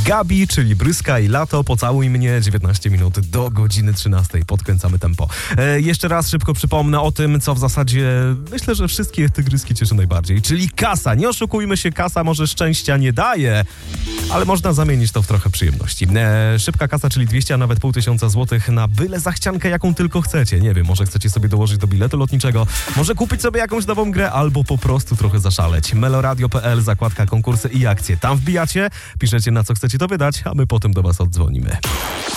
Gabi, czyli Bryska i Lato, Pocałuj mnie, 19 minut do godziny 13. Podkręcamy tempo. Jeszcze raz szybko przypomnę o tym, co w zasadzie myślę, że wszystkie tygryski cieszy najbardziej, czyli kasa. Nie oszukujmy się, kasa może szczęścia nie daje, ale można zamienić to w trochę przyjemności. Szybka kasa, czyli 200, a nawet 500 złotych na byle zachciankę, jaką tylko chcecie. Nie wiem, może chcecie sobie dołożyć do biletu lotniczego, może kupić sobie jakąś nową grę, albo po prostu trochę zaszaleć. Meloradio.pl, zakładka konkursy i akcje. Tam wbijacie, piszecie, na co chcecie to wydać, a my potem do was oddzwonimy.